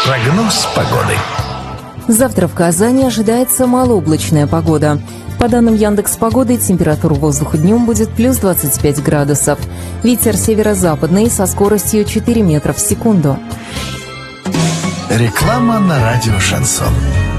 Прогноз погоды. Завтра в Казани ожидается малооблачная погода. По данным Яндекс.Погоды, температура воздуха днем будет плюс 25 градусов. Ветер северо-западный со скоростью 4 метра в секунду. Реклама на радио «Шансон».